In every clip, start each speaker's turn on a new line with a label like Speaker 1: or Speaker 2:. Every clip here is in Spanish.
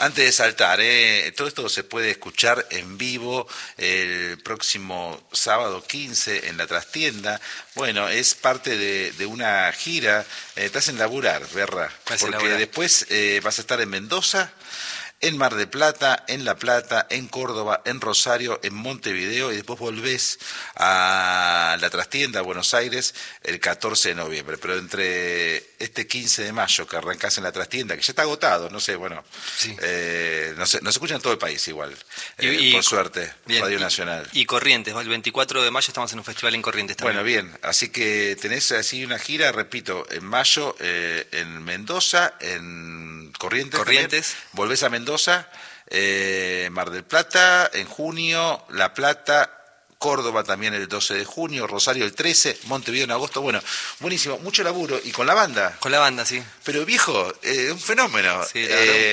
Speaker 1: Antes de saltar, todo esto se puede escuchar en vivo el próximo sábado 15 en la Trastienda. Bueno, es parte de una gira. Te hacen laburar, Berra, porque después vas a estar en Mendoza, en Mar del Plata, en La Plata, en Córdoba, en Rosario, en Montevideo, y después volvés a la Trastienda, a Buenos Aires, el 14 de noviembre. Pero entre este 15 de mayo que arrancás en la Trastienda, que ya está agotado, no sé, bueno, sí. Nos escuchan en todo el país igual, por suerte, bien, Radio Nacional.
Speaker 2: Y Corrientes, el 24 de mayo estamos en un festival en Corrientes también.
Speaker 1: Bueno, bien, así que tenés así una gira, repito, en mayo en Mendoza, en Corrientes, volvés a Mendoza, Mar del Plata en junio, La Plata, Córdoba también el 12 de junio, Rosario el 13, Montevideo en agosto. Bueno, buenísimo, mucho laburo. ¿Y con la banda?
Speaker 2: Con la banda, sí.
Speaker 1: Pero viejo, un fenómeno. Sí,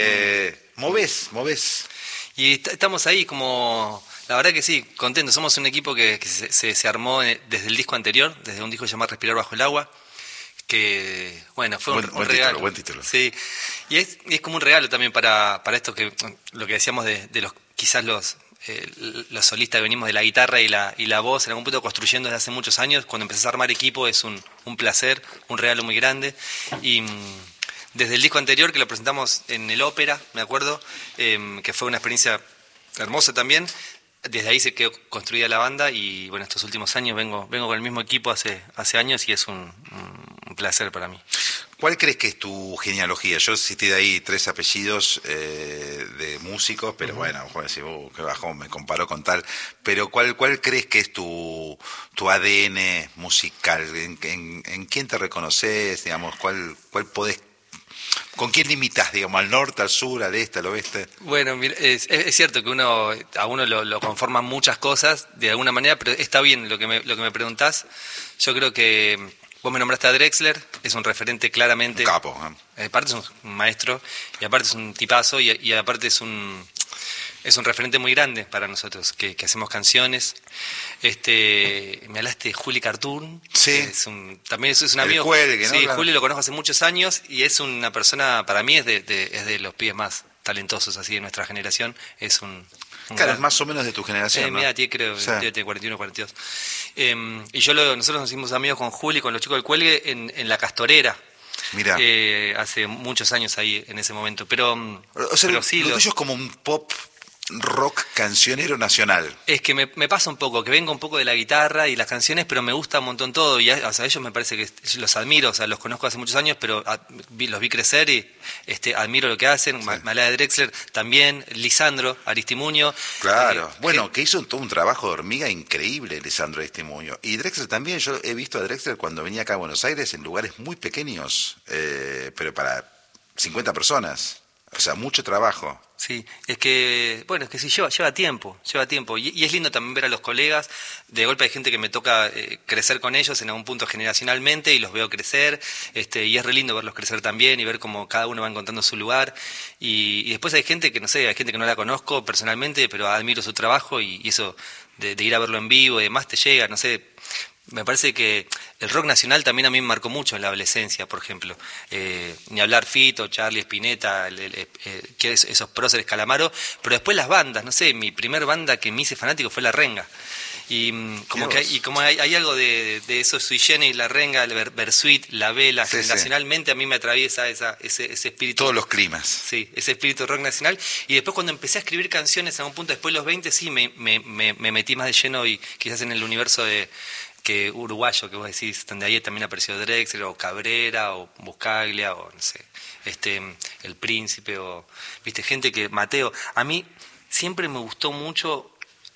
Speaker 1: movés.
Speaker 2: Y estamos ahí como... La verdad que sí, contentos. Somos un equipo que se armó desde el disco anterior, desde un disco llamado Respirar Bajo el Agua, que, bueno, fue un regalo.
Speaker 1: Buen título.
Speaker 2: Sí, y es como un regalo también para esto, que lo que decíamos de los quizás los solistas que venimos de la guitarra y la voz, en algún punto construyendo desde hace muchos años. Cuando empezás a armar equipo es un placer, un regalo muy grande. Y desde el disco anterior, que lo presentamos en el Ópera, me acuerdo, que fue una experiencia hermosa también, desde ahí se quedó construida la banda. Y bueno, estos últimos años vengo con el mismo equipo hace años, y es un placer para mí.
Speaker 1: ¿Cuál crees que es tu genealogía? Yo cité de ahí 3 apellidos de músicos, pero bueno, a lo mejor decir, qué bajón, me comparó con tal. Pero ¿cuál crees que es tu ADN musical? ¿En quién te reconoces? Digamos, ¿cuál podés? ¿Con quién limitas, digamos, al norte, al sur, al este, al oeste?
Speaker 2: Bueno, mira, es cierto que a uno lo conforman muchas cosas de alguna manera, pero está bien lo que me preguntás. Yo creo que vos me nombraste a Drexler, es un referente claramente.
Speaker 1: Un capo.
Speaker 2: Aparte es un maestro, y aparte es un tipazo, y aparte es un referente muy grande para nosotros, que hacemos canciones. Me hablaste de Juli Cartoon.
Speaker 1: Sí.
Speaker 2: También es un amigo.
Speaker 1: Cuelgue, ¿no?
Speaker 2: Sí, Juli lo conozco hace muchos años, y es una persona, para mí es de los pibes más talentosos así de nuestra generación. Es un
Speaker 1: claro, es más o menos de tu generación, ¿no?
Speaker 2: Mira, creo, sí. Tiene 41, 42. Y nosotros nos hicimos amigos con Juli, con los chicos del Cuelgue, en La Castorera.
Speaker 1: Mira.
Speaker 2: Hace muchos años ahí, en ese momento. Pero,
Speaker 1: o sea, lo tuyo es como un pop rock cancionero nacional.
Speaker 2: Es que me pasa un poco, que vengo un poco de la guitarra y las canciones, pero me gusta un montón todo, y o sea, ellos me parece que los admiro, o sea, los conozco hace muchos años, pero los vi crecer y admiro lo que hacen. Sí. Malá de Drexler también, Lisandro Aristimuño.
Speaker 1: Claro, que hizo todo un trabajo de hormiga increíble, Lisandro Aristimuño. Y Drexler también, yo he visto a Drexler cuando venía acá a Buenos Aires en lugares muy pequeños, pero para 50 personas. O sea, mucho trabajo.
Speaker 2: Sí, es que sí, lleva tiempo. Y es lindo también ver a los colegas. De golpe hay gente que me toca crecer con ellos en algún punto generacionalmente, y los veo crecer. Y es re lindo verlos crecer también, y ver cómo cada uno va encontrando su lugar. Y después hay gente que, no sé, hay gente que no la conozco personalmente, pero admiro su trabajo, y eso de ir a verlo en vivo y demás te llega, no sé. Me parece que el rock nacional también a mí me marcó mucho en la adolescencia, por ejemplo. Ni hablar Fito, Charlie, Spinetta, esos próceres, Calamaro, pero después las bandas, no sé, mi primer banda que me hice fanático fue La Renga. Y como hay algo de eso, Sui Generis, La Renga, Bersuit, La Vela, sí, generacionalmente sí. A mí me atraviesa ese espíritu.
Speaker 1: Todos los climas.
Speaker 2: Sí, ese espíritu rock nacional. Y después, cuando empecé a escribir canciones a un punto después de los 20, sí, me metí más de lleno, y quizás en el universo que uruguayo, que vos decís, donde ahí también apareció Drexler, o Cabrera, o Buscaglia, o no sé, El Príncipe, o viste, gente que, Mateo. A mí siempre me gustó mucho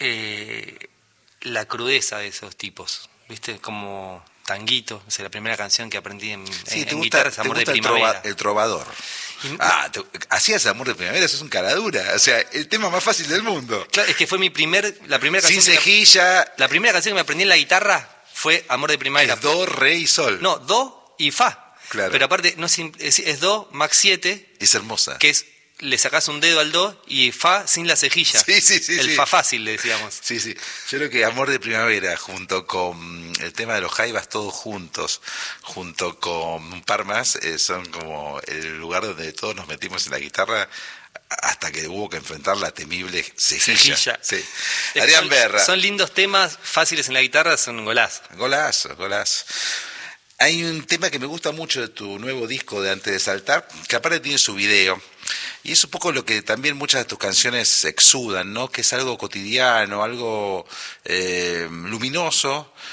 Speaker 2: la crudeza de esos tipos, viste, como Tanguito, o sea, la primera canción que aprendí en guitarra es Amor de Primavera.
Speaker 1: El trovador. Hacías Amor de Primavera, eso es un caradura, o sea, el tema más fácil del mundo.
Speaker 2: Claro, es que fue la primera canción.
Speaker 1: Sin cejilla.
Speaker 2: La primera canción que me aprendí en la guitarra fue Amor de Primavera.
Speaker 1: Es do, re y sol.
Speaker 2: No, do y fa.
Speaker 1: Claro.
Speaker 2: Pero aparte, no es do, max 7.
Speaker 1: Es hermosa.
Speaker 2: Que es le sacás un dedo al do y fa sin la cejilla.
Speaker 1: Sí, sí, sí.
Speaker 2: El
Speaker 1: sí.
Speaker 2: fa fácil, le decíamos.
Speaker 1: Sí, sí. Yo creo que Amor de Primavera, junto con el tema de los jaivas, todos juntos, junto con un par más, son como el lugar donde todos nos metimos en la guitarra hasta que hubo que enfrentar la temible cejilla. Sí. Adrián Berra.
Speaker 2: Son lindos temas, fáciles en la guitarra, son un golazo.
Speaker 1: Golazo, golazo. Hay un tema que me gusta mucho de tu nuevo disco de Antes de Saltar, que aparte tiene su video, y es un poco lo que también muchas de tus canciones exudan, ¿no? Que es algo cotidiano, algo luminoso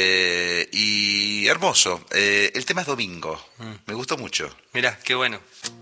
Speaker 1: y hermoso. El tema es Domingo, me gustó mucho.
Speaker 2: Mirá, qué bueno.